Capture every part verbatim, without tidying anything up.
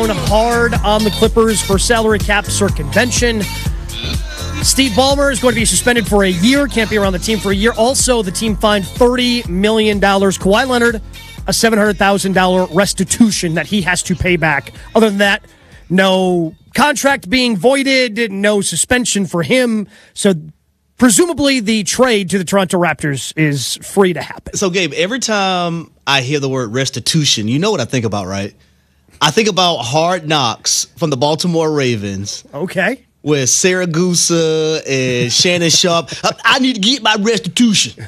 down hard on the Clippers for salary cap circumvention. Steve Ballmer is going to be suspended for a year, can't be around the team for a year. Also, the team fined thirty million dollars. Kawhi Leonard, a seven hundred thousand dollars restitution that he has to pay back. Other than that, no contract being voided, no suspension for him. So presumably the trade to the Toronto Raptors is free to happen. So, Gabe, every time I hear the word restitution, you know what I think about, right? I think about Hard Knocks from the Baltimore Ravens. Okay. With Saragusa and Shannon Sharp. I, I need to get my restitution.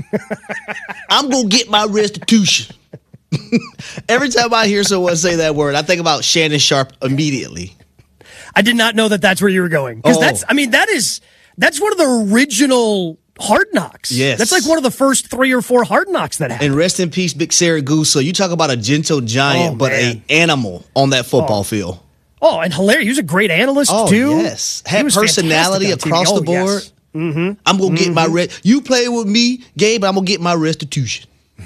I'm going to get my restitution. Every time I hear someone say that word, I think about Shannon Sharp immediately. I did not know that that's where you were going. Because oh. that's, I mean, that is, that's one of the original Hard Knocks. Yes. That's like one of the first three or four Hard Knocks that happened. And rest in peace, Big Saragusa. You talk about a gentle giant, oh, but an animal on that football oh. field. Oh, and hilarious. He was a great analyst, oh, too. yes. Had personality across oh, the board. Yes. Mm-hmm. I'm going to mm-hmm. get my re- You play with me, Gabe, I'm going to get my restitution.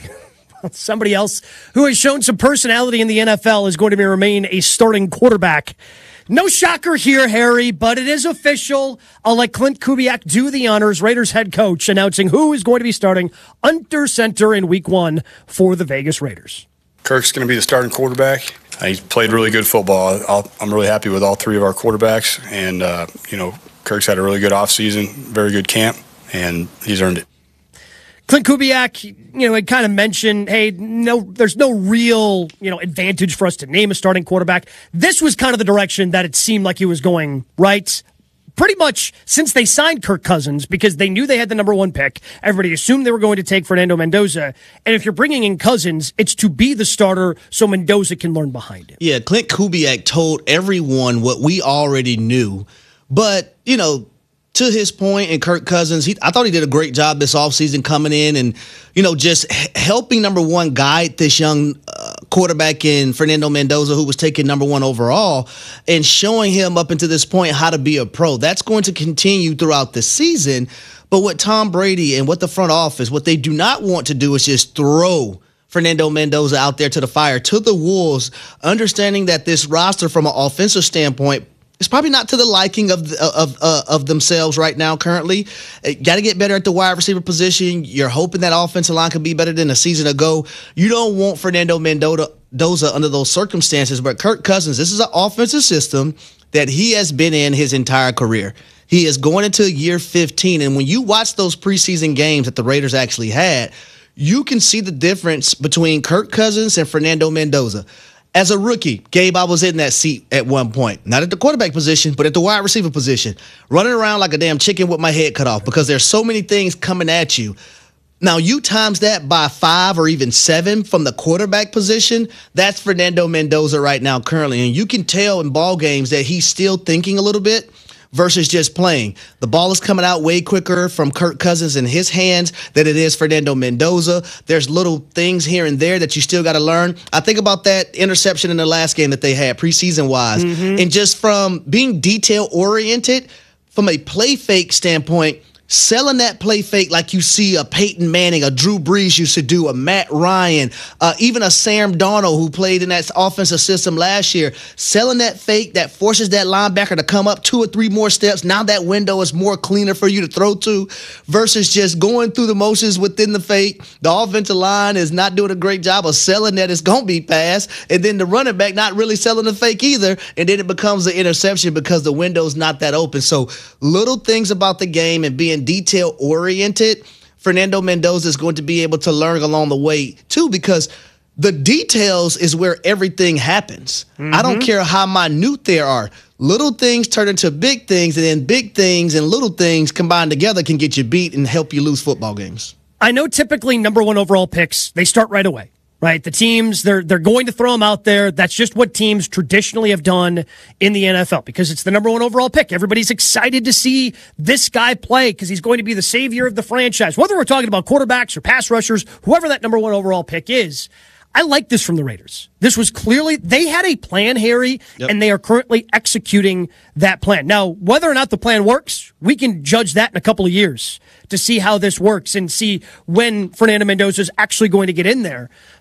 Somebody else who has shown some personality in the N F L is going to be remain a starting quarterback. No shocker here, Harry, but it is official. I'll let Clint Kubiak do the honors. Raiders head coach announcing who is going to be starting under center in week one for the Vegas Raiders. Kirk's going to be the starting quarterback. Uh, he's played really good football. I'll, I'm really happy with all three of our quarterbacks. And, uh, you know, Kirk's had a really good offseason, very good camp, and he's earned it. Clint Kubiak, you know, had kind of mentioned, hey, no, there's no real, you know, advantage for us to name a starting quarterback. This was kind of the direction that it seemed like he was going, right? Pretty much since they signed Kirk Cousins, because they knew they had the number one pick, everybody assumed they were going to take Fernando Mendoza. And if you're bringing in Cousins, it's to be the starter so Mendoza can learn behind him. Yeah, Clint Kubiak told everyone what we already knew. But, you know, to his point, and Kirk Cousins, he, I thought he did a great job this offseason coming in and, you know, just h- helping, number one, guide this young uh, quarterback in Fernando Mendoza, who was taken number one overall, and showing him up until this point how to be a pro. That's going to continue throughout the season. But what Tom Brady and what the front office, what they do not want to do is just throw Fernando Mendoza out there to the fire, to the wolves, understanding that this roster from an offensive standpoint, it's probably not to the liking of of uh, of themselves right now. Currently, got to get better at the wide receiver position. You're hoping that offensive line can be better than a season ago. You don't want Fernando Mendoza under those circumstances. But Kirk Cousins, this is an offensive system that he has been in his entire career. He is going into year fifteen, and when you watch those preseason games that the Raiders actually had, you can see the difference between Kirk Cousins and Fernando Mendoza. As a rookie, Gabe, I was in that seat at one point. Not at the quarterback position, but at the wide receiver position. Running around like a damn chicken with my head cut off because there's so many things coming at you. Now, you times that by five or even seven from the quarterback position, that's Fernando Mendoza right now currently. And you can tell in ball games that he's still thinking a little bit versus just playing. The ball is coming out way quicker from Kirk Cousins in his hands than it is Fernando Mendoza. There's little things here and there that you still got to learn. I think about that interception in the last game that they had preseason-wise. Mm-hmm. And just from being detail-oriented, from a play fake standpoint, selling that play fake like you see a Peyton Manning, a Drew Brees used to do, a Matt Ryan, uh, even a Sam Darnold who played in that offensive system last year. Selling that fake that forces that linebacker to come up two or three more steps. Now that window is more cleaner for you to throw to versus just going through the motions within the fake. The offensive line is not doing a great job of selling that it's going to be passed. And then the running back not really selling the fake either. And then it becomes an interception because the window's not that open. So little things about the game and being detail oriented, Fernando Mendoza is going to be able to learn along the way too, because the details is where everything happens. Mm-hmm. I don't care how minute there are. Little things turn into big things, and then big things and little things combined together can get you beat and help you lose football games. I know typically number one overall picks, they start right away. Right, the teams, they're they're going to throw them out there. That's just what teams traditionally have done in the N F L because it's the number one overall pick. Everybody's excited to see this guy play because he's going to be the savior of the franchise. Whether we're talking about quarterbacks or pass rushers, whoever that number one overall pick is, I like this from the Raiders. This was clearly, they had a plan, Harry, yep. and they are currently executing that plan. Now, whether or not the plan works, we can judge that in a couple of years to see how this works and see when Fernando Mendoza is actually going to get in there.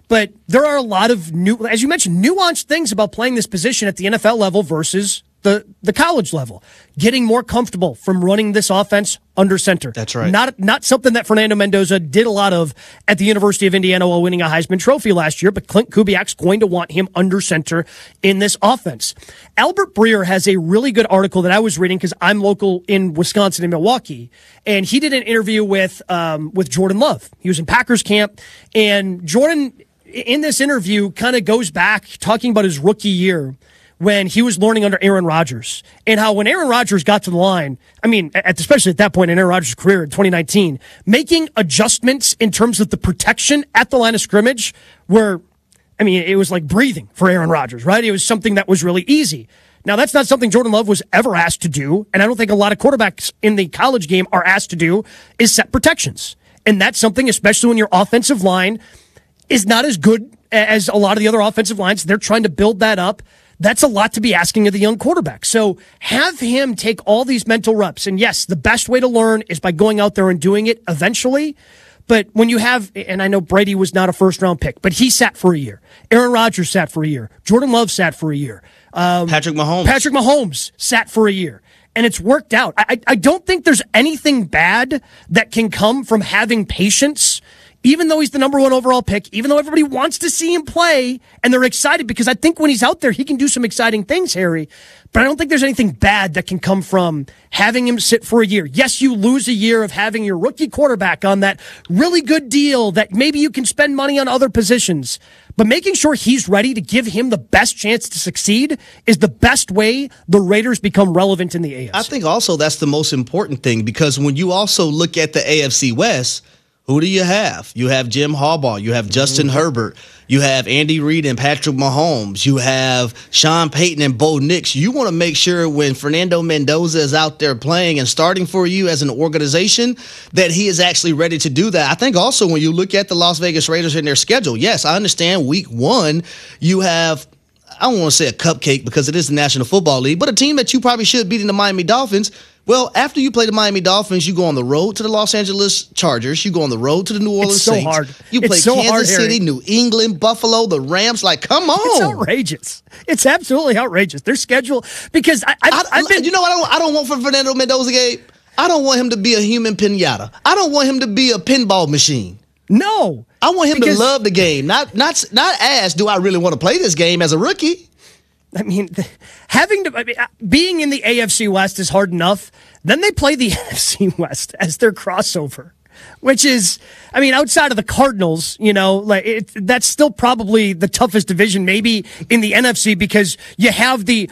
But there are a lot of new, as you mentioned, nuanced things about playing this position at the N F L level versus the, the college level. Getting more comfortable from running this offense under center. That's right. Not, not something that Fernando Mendoza did a lot of at the University of Indiana while winning a Heisman Trophy last year, but Clint Kubiak's going to want him under center in this offense. Albert Breer has a really good article that I was reading because I'm local in Wisconsin and Milwaukee, and he did an interview with, um, with Jordan Love. He was in Packers camp, and Jordan, in this interview, kind of goes back talking about his rookie year when he was learning under Aaron Rodgers, and how when Aaron Rodgers got to the line, I mean, at, especially at that point in Aaron Rodgers' career in twenty nineteen, making adjustments in terms of the protection at the line of scrimmage were, I mean, it was like breathing for Aaron Rodgers, right? It was something that was really easy. Now, that's not something Jordan Love was ever asked to do, and I don't think a lot of quarterbacks in the college game are asked to do, is set protections. And that's something, especially when your offensive line is not as good as a lot of the other offensive lines. They're trying to build that up. That's a lot to be asking of the young quarterback. So have him take all these mental reps. And yes, the best way to learn is by going out there and doing it eventually. But when you have, and I know Brady was not a first round pick, but he sat for a year. Aaron Rodgers sat for a year. Jordan Love sat for a year. Um, Patrick Mahomes. Patrick Mahomes sat for a year. And it's worked out. I, I don't think there's anything bad that can come from having patience, even though he's the number one overall pick, even though everybody wants to see him play, and they're excited because I think when he's out there, he can do some exciting things, Harry. But I don't think there's anything bad that can come from having him sit for a year. Yes, you lose a year of having your rookie quarterback on that really good deal that maybe you can spend money on other positions. But making sure he's ready to give him the best chance to succeed is the best way the Raiders become relevant in the A F C. I think also that's the most important thing, because when you also look at the A F C West, who do you have? You have Jim Harbaugh. You have Justin mm-hmm. Herbert. You have Andy Reid and Patrick Mahomes. You have Sean Payton and Bo Nix. You want to make sure when Fernando Mendoza is out there playing and starting for you as an organization that he is actually ready to do that. I think also when you look at the Las Vegas Raiders and their schedule, yes, I understand week one you have, I don't want to say a cupcake because it is the National Football League, but a team that you probably should beat in the Miami Dolphins. Well, after you play the Miami Dolphins, you go on the road to the Los Angeles Chargers. You go on the road to the New Orleans it's so Saints. Hard. You play it's so Kansas hard, City, Harry. New England, Buffalo, the Rams. Like, come on. It's outrageous. It's absolutely outrageous. Their schedule, because I, I've, I, I've been, you know what I don't, I don't want for Fernando Mendoza, Gabe? I don't want him to be a human pinata. I don't want him to be a pinball machine. No. I want him because, to love the game, not not not ask, do I really want to play this game as a rookie? I mean, having to I mean, being in the A F C West is hard enough. Then they play the N F C West as their crossover, which is, I mean, outside of the Cardinals, you know, like it, that's still probably the toughest division, maybe in the N F C, because you have the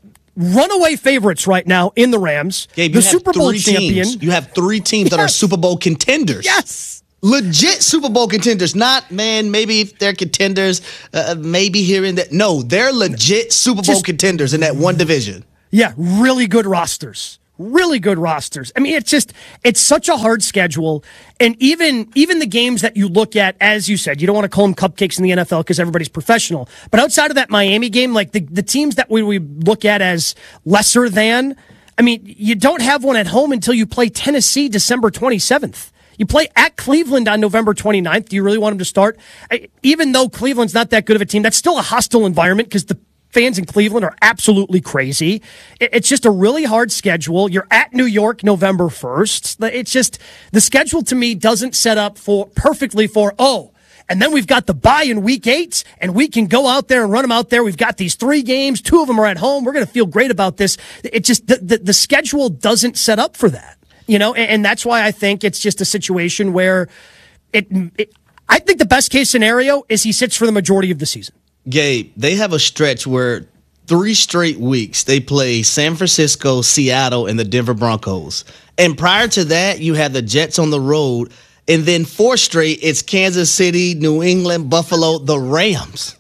runaway favorites right now in the Rams, Gabe, the Super Bowl champion. Teams. You have three teams yes. that are Super Bowl contenders. Yes. Legit Super Bowl contenders, not, man, maybe if they're contenders, uh, maybe here and there. No, they're legit Super Bowl Just, contenders in that one division. Yeah, really good rosters. Really good rosters. I mean, it's just, it's such a hard schedule. And even, even the games that you look at, as you said, you don't want to call them cupcakes in the N F L because everybody's professional. But outside of that Miami game, like the, the teams that we, we look at as lesser than, I mean, you don't have one at home until you play Tennessee December twenty-seventh. You play at Cleveland on November twenty-ninth. Do you really want them to start? I, even though Cleveland's not that good of a team, that's still a hostile environment because the fans in Cleveland are absolutely crazy. It, it's just a really hard schedule. You're at New York November first. It's just, the schedule to me doesn't set up for perfectly for, oh, and then we've got the bye in week eight, and we can go out there and run them out there. We've got these three games. Two of them are at home. We're going to feel great about this. It just, the, the, the schedule doesn't set up for that. You know, and, and that's why I think it's just a situation where it, it, I think the best case scenario is he sits for the majority of the season. Gabe, they have a stretch where three straight weeks they play San Francisco, Seattle, and the Denver Broncos. And prior to that, you have the Jets on the road. And then four straight, it's Kansas City, New England, Buffalo, the Rams.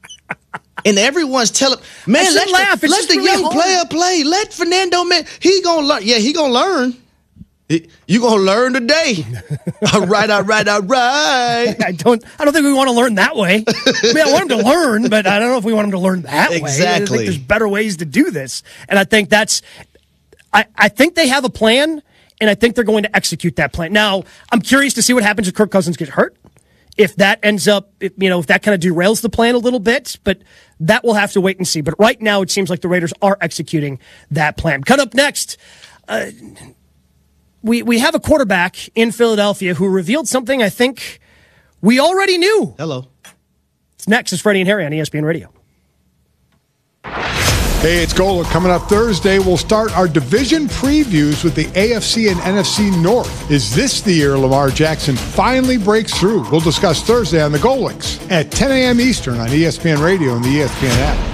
And everyone's telling, man, let, laugh. the, let the really young hard. player play. Let Fernando, man, he gonna learn. Yeah, he gonna learn. You gonna learn today. all right, all right, all right. I don't I don't think we want to learn that way. I mean, I want him to learn, but I don't know if we want him to learn that exactly. way. I think there's better ways to do this. And I think that's I, I think they have a plan, and I think they're going to execute that plan. Now, I'm curious to see what happens if Kirk Cousins gets hurt. if that ends up, you know, if that kind of derails the plan a little bit, but that we'll have to wait and see. But right now, it seems like the Raiders are executing that plan. Cut up next, uh, we we have a quarterback in Philadelphia who revealed something I think we already knew. Hello. It's next. It's Freddie and Harry on E S P N Radio. Hey, it's Golic. Coming up Thursday, we'll start our division previews with the A F C and N F C North. Is this the year Lamar Jackson finally breaks through? We'll discuss Thursday on the Golics at ten a.m. Eastern on E S P N Radio and the E S P N app.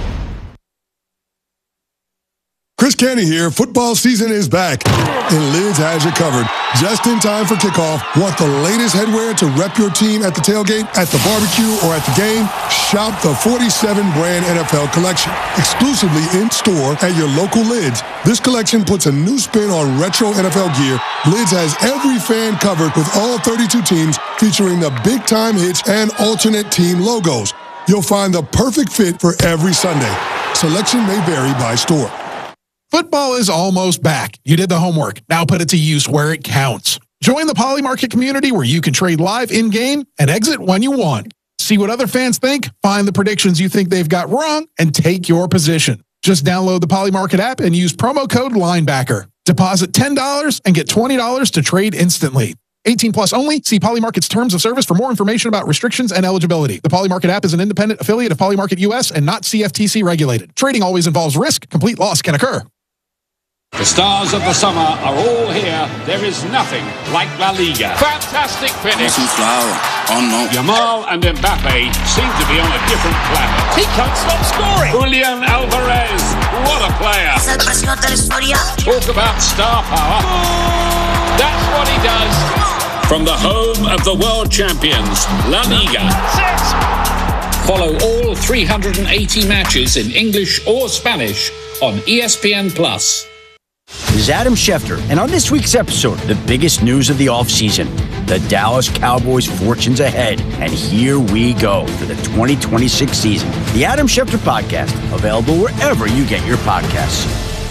Chris Canty here. Football season is back, and Lids has you covered. Just in time for kickoff. Want the latest headwear to rep your team at the tailgate, at the barbecue, or at the game? Shop the forty-seven brand N F L collection. Exclusively in-store at your local Lids. This collection puts a new spin on retro N F L gear. Lids has every fan covered with all thirty-two teams, featuring the big-time hits and alternate team logos. You'll find the perfect fit for every Sunday. Selection may vary by store. Football is almost back. You did the homework. Now put it to use where it counts. Join the Poly Market community where you can trade live in-game and exit when you want. See what other fans think, find the predictions you think they've got wrong, and take your position. Just download the Poly Market app and use promo code LINEBACKER. Deposit ten dollars and get twenty dollars to trade instantly. eighteen plus only. See Poly Market's terms of service for more information about restrictions and eligibility. The Poly Market app is an independent affiliate of Poly Market U S and not C F T C regulated. Trading always involves risk. Complete loss can occur. The stars of the summer are all here. There is nothing like La Liga. Fantastic finish. Yamal and Mbappe seem to be on a different planet. He can't stop scoring. Julian Alvarez, what a player. Talk about star power. That's what he does. From the home of the world champions, La Liga. Follow all three hundred eighty matches in English or Spanish on E S P N Plus. This is Adam Schefter, and on this week's episode, the biggest news of the offseason, the Dallas Cowboys' fortunes ahead. And here we go for the twenty twenty-six season. The Adam Schefter Podcast, available wherever you get your podcasts.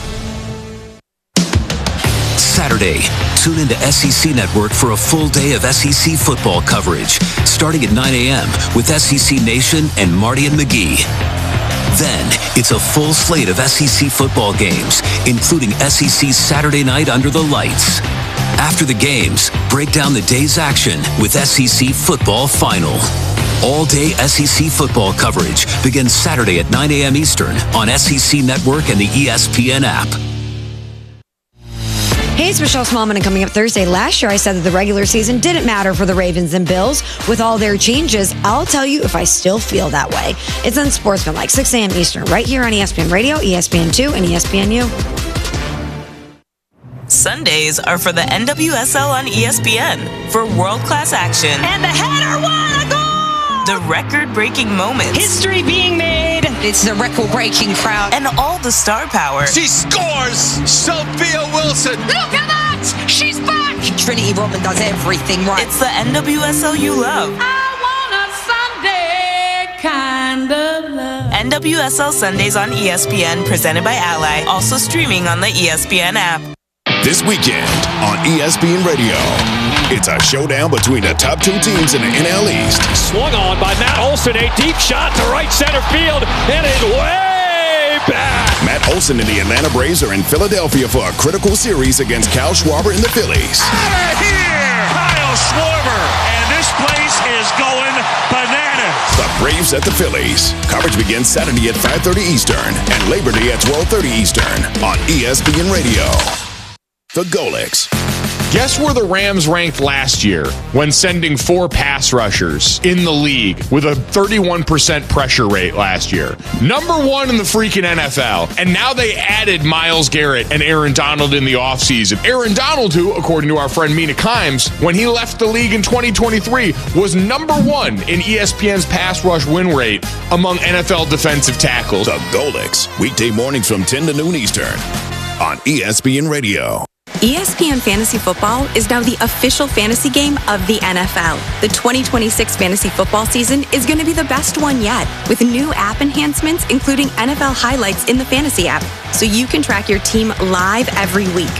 Saturday, tune into S E C Network for a full day of S E C football coverage, starting at nine a.m. with S E C Nation and Marty and McGee. Then, it's a full slate of S E C football games, including S E C's Saturday Night Under the Lights. After the games, break down the day's action with S E C Football Final. All-day S E C football coverage begins Saturday at nine a.m. Eastern on S E C Network and the E S P N app. Hey, it's Michelle Smallman, and coming up Thursday. Last year, I said that the regular season didn't matter for the Ravens and Bills. With all their changes, I'll tell you if I still feel that way. It's Unsportsmanlike, six a.m. Eastern, right here on E S P N Radio, E S P N two, and E S P N U. Sundays are for the N W S L on E S P N for world-class action. And the header, what a goal! The record-breaking moments. History being made. It's the record-breaking crowd. And all the star power. She scores! Sophia Wilson! Look at that! She's back! Trinity Rodman does everything right. It's the N W S L you love. I want a Sunday kind of love. N W S L Sundays on E S P N, presented by Ally. Also streaming on the E S P N app. This weekend on E S P N Radio, it's a showdown between the top two teams in the N L East. Swung on by Matt Olson, a deep shot to right center field, and it's way back. Matt Olson and the Atlanta Braves are in Philadelphia for a critical series against Kyle Schwarber and the Phillies. Out of here, Kyle Schwarber, and this place is going bananas. The Braves at the Phillies. Coverage begins Saturday at five thirty Eastern and Labor Day at twelve thirty Eastern on E S P N Radio. The Golics. Guess where the Rams ranked last year when sending four pass rushers in the league with a thirty-one percent pressure rate last year? Number one in the freaking N F L. And now they added Myles Garrett and Aaron Donald in the offseason. Aaron Donald, who, according to our friend Mina Kimes, when he left the league in twenty twenty-three, was number one in E S P N's pass rush win rate among N F L defensive tackles. The Golics. Weekday mornings from ten to noon Eastern on E S P N Radio. E S P N Fantasy Football is now the official fantasy game of the N F L. The twenty twenty-six fantasy football season is going to be the best one yet, with new app enhancements, including N F L highlights in the fantasy app, so you can track your team live every week.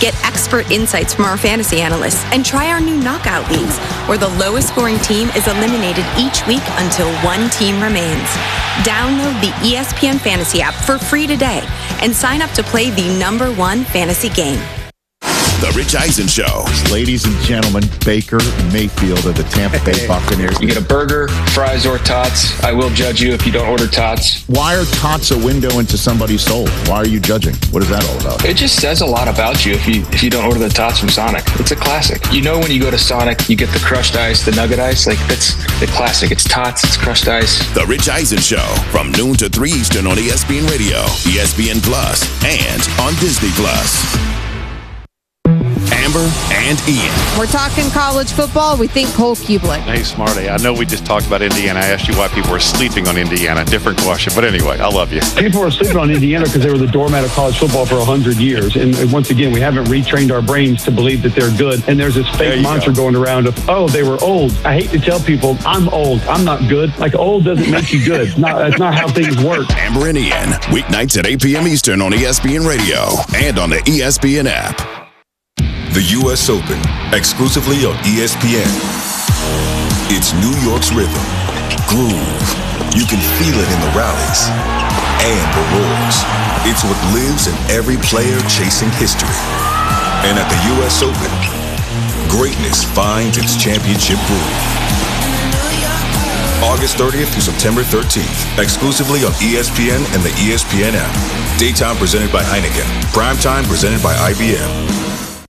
Get expert insights from our fantasy analysts and try our new knockout leagues, where the lowest scoring team is eliminated each week until one team remains. Download the E S P N Fantasy app for free today and sign up to play the number one fantasy game. The Rich Eisen Show. Ladies and gentlemen, Baker Mayfield of the Tampa Bay Buccaneers. You get a burger, fries, or tots. I will judge you if you don't order tots. Why are tots a window into somebody's soul? Why are you judging? What is that all about? It just says a lot about you if you if you don't order the tots from Sonic. It's a classic. You know when you go to Sonic, you get the crushed ice, the nugget ice. Like, that's the classic. It's tots, it's crushed ice. The Rich Eisen Show from noon to three Eastern on E S P N Radio, E S P N Plus, and on Disney Plus. Amber and Ian. We're talking college football. We think Cole Kubelik. Hey, Smarty, I know we just talked about Indiana. I asked you why people were sleeping on Indiana. Different question. But anyway, I love you. People are sleeping on Indiana because they were the doormat of college football for one hundred years. And once again, we haven't retrained our brains to believe that they're good. And there's this fake mantra go. going around of, oh, they were old. I hate to tell people, I'm old. I'm not good. Like, old doesn't make you good. Not, that's not how things work. Amber and Ian, weeknights at eight p.m. Eastern on E S P N Radio and on the E S P N app. The U S Open, exclusively on E S P N. It's New York's rhythm, groove. You can feel it in the rallies and the roars. It's what lives in every player chasing history. And at the U S Open, greatness finds its championship groove. August thirtieth through September thirteenth, exclusively on E S P N and the E S P N app. Daytime presented by Heineken. Primetime presented by I B M.